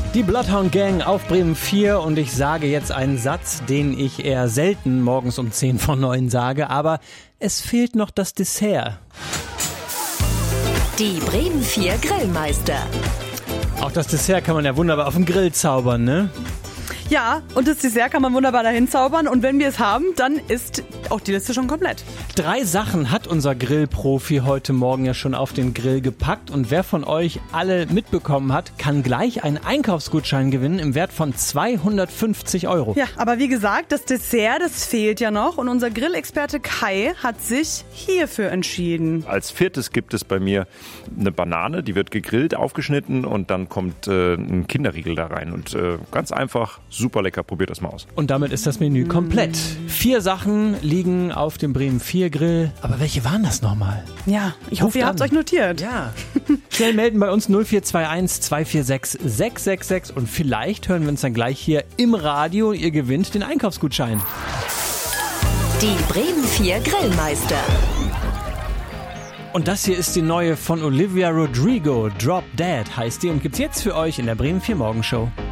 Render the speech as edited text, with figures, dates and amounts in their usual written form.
Die Bloodhound Gang auf Bremen 4 und ich sage jetzt einen Satz, den ich eher selten morgens um 10 vor 9 sage, aber es fehlt noch das Dessert. Die Bremen 4 Grillmeister. Auch das Dessert kann man ja wunderbar auf dem Grill zaubern, ne? Ja, und das Dessert kann man wunderbar dahin zaubern und wenn wir es haben, dann ist auch die Liste schon komplett. 3 Sachen hat unser Grillprofi heute Morgen ja schon auf den Grill gepackt und wer von euch alle mitbekommen hat, kann gleich einen Einkaufsgutschein gewinnen im Wert von 250 €. Ja, aber wie gesagt, das Dessert, das fehlt ja noch und unser Grillexperte Kai hat sich hierfür entschieden. Als 4. gibt es bei mir eine Banane, die wird gegrillt, aufgeschnitten und dann kommt ein Kinderriegel da rein und ganz einfach, super lecker, probiert das mal aus. Und damit ist das Menü komplett. 4 Sachen liegen auf dem Bremen 4 Grill. Aber welche waren das nochmal? Ja, ich hoffe, ihr habt es euch notiert. Ja. Schnell melden bei uns 0421 246 666 und vielleicht hören wir uns dann gleich hier im Radio. Ihr gewinnt den Einkaufsgutschein. Die Bremen 4 Grillmeister. Und das hier ist die neue von Olivia Rodrigo. Drop Dead heißt die und gibt's jetzt für euch in der Bremen 4 Morgenshow.